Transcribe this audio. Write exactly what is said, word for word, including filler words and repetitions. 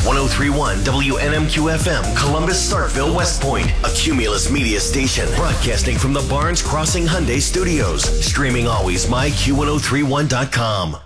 one oh three point one W N M Q F M, Columbus, Starkville, West Point, a Cumulus media station, broadcasting from the Barnes Crossing Hyundai Studios, streaming always my Q ten thirty-one dot com.